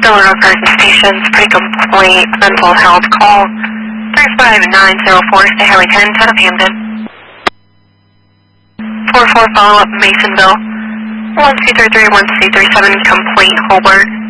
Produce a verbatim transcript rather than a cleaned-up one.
Delano Garden Station's pretty complete mental health call. three five nine zero four, stay Highway ten, out of Hamden. four four follow-up Masonville. one C three three, one C three seven, complete Holbert.